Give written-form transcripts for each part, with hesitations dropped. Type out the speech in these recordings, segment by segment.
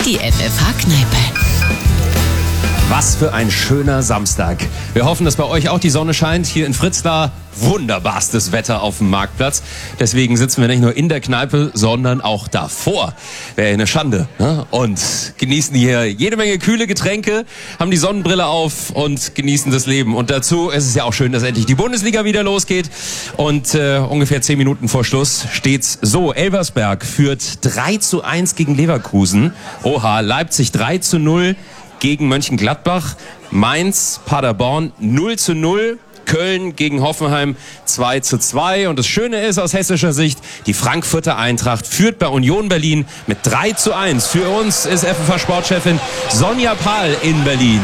Die FFH-Kneipe. Was für ein schöner Samstag. Wir hoffen, dass bei euch auch die Sonne scheint. Hier in Fritzlar wunderbarstes Wetter auf dem Marktplatz. Deswegen sitzen wir nicht nur in der Kneipe, sondern auch davor. Wäre ja eine Schande. Ne? Und genießen hier jede Menge kühle Getränke, haben die Sonnenbrille auf und genießen das Leben. Und dazu ist es ja auch schön, dass endlich die Bundesliga wieder losgeht. Und ungefähr 10 Minuten vor Schluss steht's so. Elversberg führt 3:1 gegen Leverkusen. Oha, Leipzig 3:0 gegen Mönchengladbach. Mainz, Paderborn 0:0. Köln gegen Hoffenheim 2:2. Und das Schöne ist aus hessischer Sicht, die Frankfurter Eintracht führt bei Union Berlin mit 3:1. Für uns ist FFH-Sportchefin Sonja Pahl in Berlin.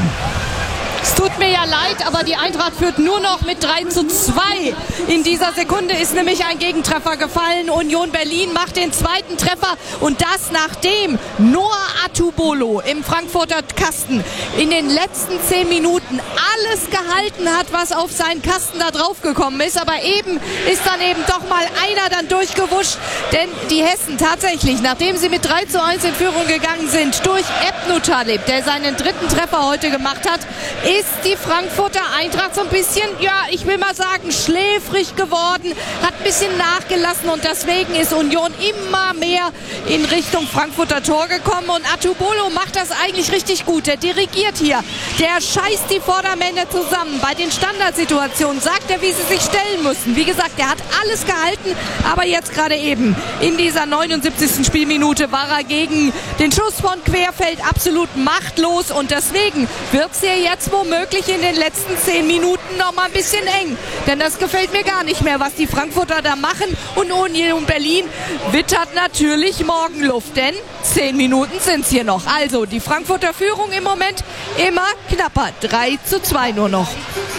Es tut mir ja leid, aber die Eintracht führt nur noch mit 3:2. In dieser Sekunde ist nämlich ein Gegentreffer gefallen. Union Berlin macht den zweiten Treffer und das nachdem Noah Atubolo im Frankfurter Kasten in den letzten 10 Minuten alles gehalten hat, was auf seinen Kasten da drauf gekommen ist. Aber eben ist dann eben doch mal einer dann durchgewuscht, denn die Hessen tatsächlich, nachdem sie mit 3:1 in Führung gegangen sind, durch Ebnu Talib, der seinen dritten Treffer heute gemacht hat, ist die Frankfurter Eintracht so ein bisschen, ja, ich will mal sagen, schläfrig geworden, hat ein bisschen nachgelassen und deswegen ist Union immer mehr in Richtung Frankfurter Tor gekommen und Atubolo macht das eigentlich richtig gut. Der dirigiert hier, der scheißt die Vordermänner zusammen. Bei den Standardsituationen sagt er, wie sie sich stellen müssen. Wie gesagt, er hat alles gehalten, aber jetzt gerade eben in dieser 79. Spielminute war er gegen den Schuss von Querfeld absolut machtlos und deswegen wird es hier jetzt womöglich in den letzten 10 Minuten noch mal ein bisschen eng. Denn das gefällt mir gar nicht mehr, was die Frankfurter da machen. Und Union Berlin wittert natürlich Morgenluft, denn 10 Minuten sind es hier noch. Also die Frankfurter Führung im Moment immer knapper. 3:2 nur noch.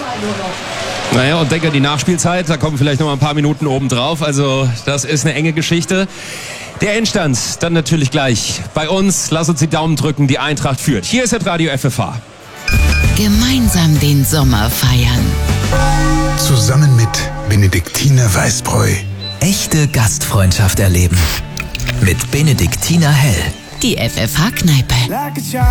Naja, und denke, die Nachspielzeit, da kommen vielleicht noch mal ein paar Minuten oben drauf. Also das ist eine enge Geschichte. Der Endstand dann natürlich gleich bei uns. Lass uns die Daumen drücken, die Eintracht führt. Hier ist das Radio FFH. Gemeinsam den Sommer feiern. Zusammen mit Benediktiner Weißbräu. Echte Gastfreundschaft erleben. Mit Benediktiner Hell. Die FFH-Kneipe.